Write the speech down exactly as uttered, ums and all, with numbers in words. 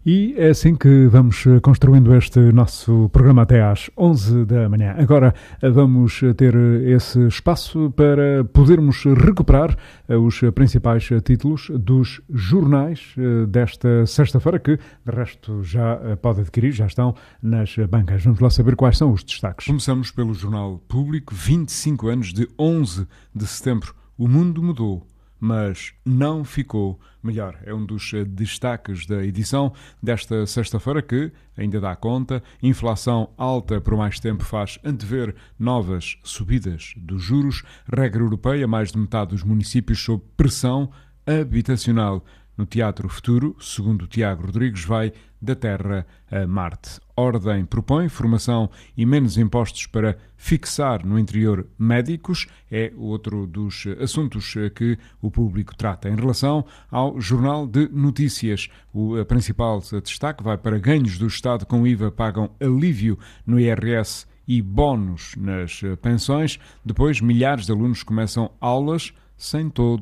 E é assim que vamos construindo este nosso programa até às onze da manhã. Agora vamos ter esse espaço para podermos recuperar os principais títulos dos jornais desta sexta-feira, que de resto já pode adquirir, já estão nas bancas. Vamos lá saber quais são os destaques. Começamos pelo Jornal Público. vinte e cinco anos de onze de setembro. O mundo mudou, mas não ficou melhor. É um dos destaques da edição desta sexta-feira, que ainda dá conta. Inflação alta por mais tempo faz antever novas subidas dos juros. Regra europeia, mais de metade dos municípios sob pressão habitacional. No Teatro Futuro, segundo Tiago Rodrigues, vai da Terra a Marte. Ordem propõe formação e menos impostos para fixar no interior médicos. É outro dos assuntos que o Público trata. Em relação ao Jornal de Notícias, o principal destaque vai para ganhos do Estado com I V A pagam alívio no I R S e bónus nas pensões. Depois, milhares de alunos começam aulas sem todo